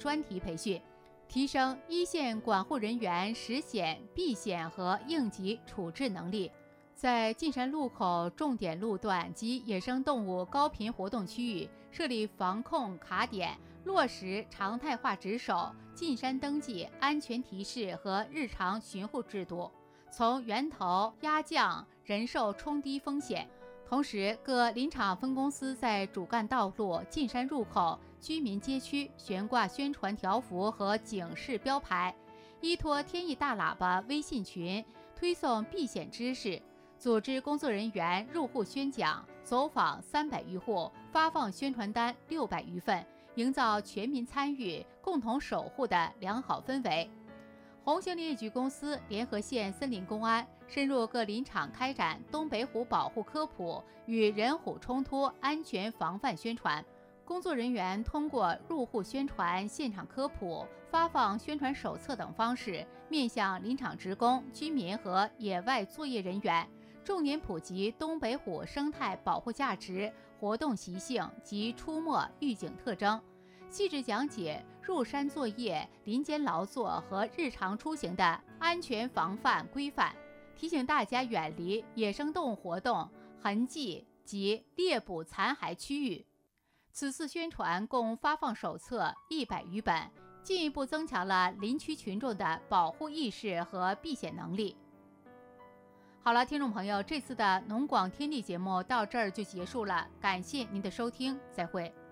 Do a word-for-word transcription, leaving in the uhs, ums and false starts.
专题培训，提升一线管护人员实险、避险和应急处置能力。在进山路口重点路段及野生动物高频活动区域设立防控卡点，落实常态化值守、进山登记、安全提示和日常巡护制度，从源头压降人兽冲低风险。同时，各林场分公司在主干道路、进山入口、居民街区悬挂宣传条幅和警示标牌，依托天意大喇叭微信群推送避险知识，组织工作人员入户宣讲，走访三百余户，发放宣传单六百余份，营造全民参与、共同守护的良好氛围。红星林业局公司联合县森林公安深入各林场开展东北虎保护科普与人虎冲突安全防范宣传。工作人员通过入户宣传、现场科普、发放宣传手册等方式，面向林场职工、居民和野外作业人员，重点普及东北虎生态保护价值、活动习性及出没预警特征，细致讲解入山作业、林间劳作和日常出行的安全防范规范，提醒大家远离野生动物活动痕迹及猎捕残骸区域。此次宣传共发放手册一百余本，进一步增强了林区群众的保护意识和避险能力。好了，听众朋友，这次的农广天地节目到这儿就结束了，感谢您的收听，再会。